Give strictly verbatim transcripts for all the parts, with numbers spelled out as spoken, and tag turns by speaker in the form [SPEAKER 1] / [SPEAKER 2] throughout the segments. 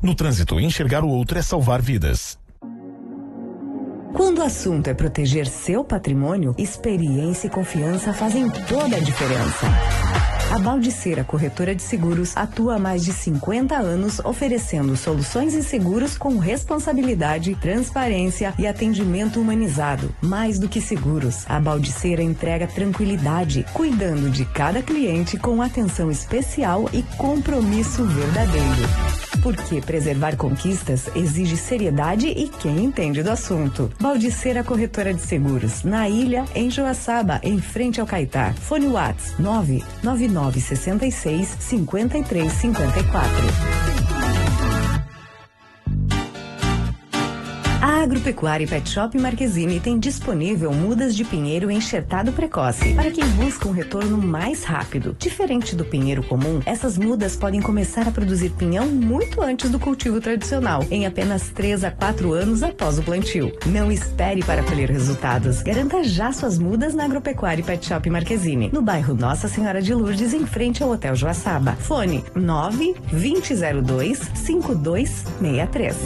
[SPEAKER 1] No trânsito, enxergar o outro é salvar vidas.
[SPEAKER 2] Quando o assunto é proteger seu patrimônio, experiência e confiança fazem toda a diferença. A Baldiceira Corretora de Seguros atua há mais de cinquenta anos oferecendo soluções em seguros com responsabilidade, transparência e atendimento humanizado. Mais do que seguros, a Baldiceira entrega tranquilidade, cuidando de cada cliente com atenção especial e compromisso verdadeiro. Porque preservar conquistas exige seriedade e quem entende do assunto. Baldiceira Corretora de Seguros, na Ilha, em Joaçaba, em frente ao Caetá. Fone Whats nove nove nove seis seis, cinco três cinco quatro. A Agropecuária e Pet Shop Marquezine tem disponível mudas de pinheiro enxertado precoce para quem busca um retorno mais rápido. Diferente do pinheiro comum, essas mudas podem começar a produzir pinhão muito antes do cultivo tradicional, em apenas três a quatro anos após o plantio. Não espere para colher resultados. Garanta já suas mudas na Agropecuária e Pet Shop Marquezine, no bairro Nossa Senhora de Lourdes, em frente ao Hotel Joaçaba. Fone nove dois zero dois, cinco dois seis três.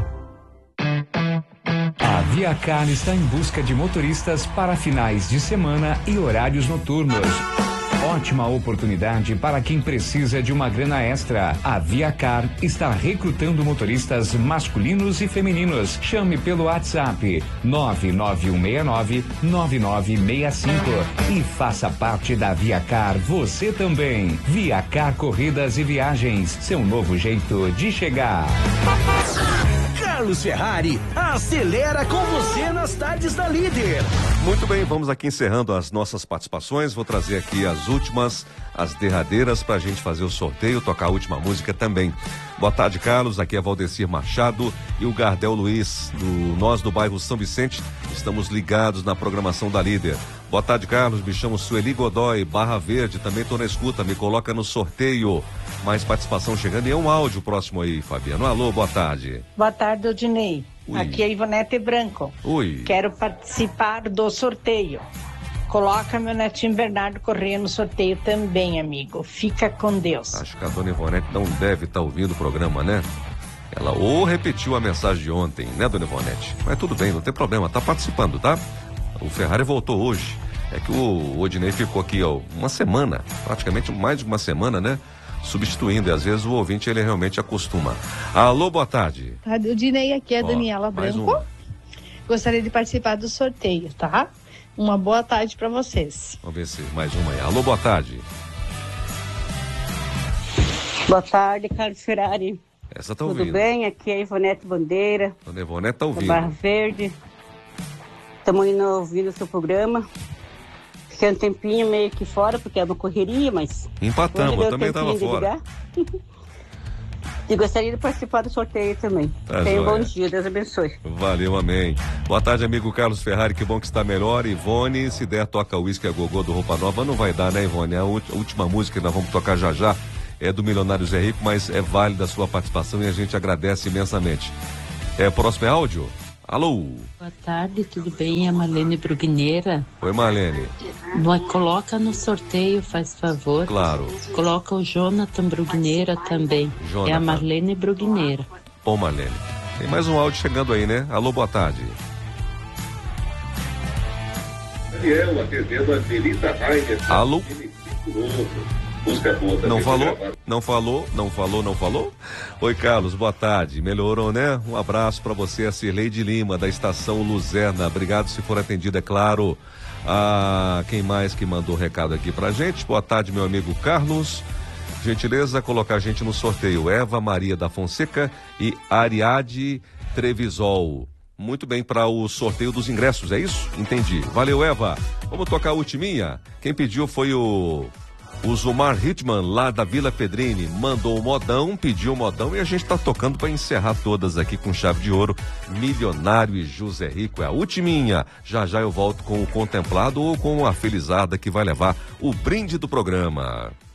[SPEAKER 3] A ViaCar está em busca de motoristas para finais de semana e horários noturnos. Ótima oportunidade para quem precisa de uma grana extra. A ViaCar está recrutando motoristas masculinos e femininos. Chame pelo WhatsApp nove nove um seis nove, nove nove seis cinco e faça parte da ViaCar você também. ViaCar Corridas e Viagens, seu novo jeito de chegar.
[SPEAKER 4] Carlos Ferrari, acelera com você nas tardes da Líder.
[SPEAKER 5] Muito bem, vamos aqui encerrando as nossas participações. Vou trazer aqui as últimas, as derradeiras, pra gente fazer o sorteio, tocar a última música também. Boa tarde, Carlos. Aqui é Valdecir Machado e o Gardel Luiz. Do, nós do bairro São Vicente estamos ligados na programação da Líder. Boa tarde, Carlos. Me chamo Sueli Godoy, Barra Verde. Também tô na escuta. Me coloca no sorteio. Mais participação chegando. E é um áudio próximo aí, Fabiano. Alô, boa tarde.
[SPEAKER 6] Boa tarde, Odinei. Ui. Aqui é Ivonete Branco.
[SPEAKER 5] Oi.
[SPEAKER 6] Quero participar do sorteio. Coloca meu netinho Bernardo Corrêa no sorteio também, amigo. Fica com Deus.
[SPEAKER 5] Acho que a dona Ivonete não deve estar tá ouvindo o programa, né? Ela ou repetiu a mensagem de ontem, né, dona Ivonete? Mas tudo bem, não tem problema. Tá participando, tá? O Ferrari voltou hoje. É que o Odinei ficou aqui, ó, uma semana, praticamente mais de uma semana, né? Substituindo, e às vezes o ouvinte ele realmente acostuma. Alô, boa tarde.
[SPEAKER 7] O Dinei, aqui é a Daniela Branco.
[SPEAKER 5] Um.
[SPEAKER 7] Gostaria de participar do sorteio, tá? Uma boa tarde para vocês.
[SPEAKER 5] Vamos ver se mais uma aí. Alô, boa tarde.
[SPEAKER 8] Boa tarde, Carlos Ferrari.
[SPEAKER 5] Essa tá
[SPEAKER 8] ouvindo.
[SPEAKER 5] ouvindo.
[SPEAKER 8] Tudo bem? Aqui é a Ivonete Bandeira.
[SPEAKER 5] A Ivonete tá ouvindo.
[SPEAKER 8] Barra Verde. Estamos indo ouvindo o seu programa. Fiquei um tempinho meio que fora, porque é uma correria, mas...
[SPEAKER 5] Empatamos, eu também estava fora.
[SPEAKER 8] E gostaria de participar do sorteio também.
[SPEAKER 5] Tá
[SPEAKER 8] Tenha um
[SPEAKER 5] joia.
[SPEAKER 8] bom dia, Deus abençoe.
[SPEAKER 5] Valeu, amém. Boa tarde, amigo Carlos Ferrari, que bom que está melhor. Ivone, se der, toca o Whisky a Gogô do Roupa Nova. Não vai dar, né, Ivone? A última música que nós vamos tocar já já é do Milionário Zé Rico, mas é válida a sua participação e a gente agradece imensamente. É, próximo é áudio? Alô?
[SPEAKER 9] Boa tarde, tudo bem? É a Marlene Brugneira.
[SPEAKER 5] Oi, Marlene.
[SPEAKER 9] Mas coloca no sorteio, faz favor.
[SPEAKER 5] Claro.
[SPEAKER 9] Coloca o Jonathan Brugneira também.
[SPEAKER 5] Jonathan.
[SPEAKER 9] É a Marlene Brugneira.
[SPEAKER 5] Bom, Marlene. Tem mais um áudio chegando aí, né? Alô, boa tarde.
[SPEAKER 10] Daniel, atendendo a Delita Rainer.
[SPEAKER 5] Alô?
[SPEAKER 10] Busca boa,
[SPEAKER 5] não falou, não falou, não falou, não falou? Oi, Carlos, boa tarde. Melhorou, né? Um abraço pra você, a Cirleide Lima, da Estação Luzerna. Obrigado se for atendido, é claro. Ah, quem mais que mandou recado aqui pra gente? Boa tarde, meu amigo Carlos. Gentileza, colocar a gente no sorteio. Eva Maria da Fonseca e Ariade Trevisol. Muito bem, para o sorteio dos ingressos, é isso? Entendi. Valeu, Eva. Vamos tocar a ultiminha? Quem pediu foi o... O Zumar Hitman, lá da Vila Pedrini, mandou o modão, pediu o modão e a gente tá tocando para encerrar todas aqui com chave de ouro. Milionário e José Rico é a ultiminha. Já já eu volto com o contemplado ou com a felizarda que vai levar o brinde do programa.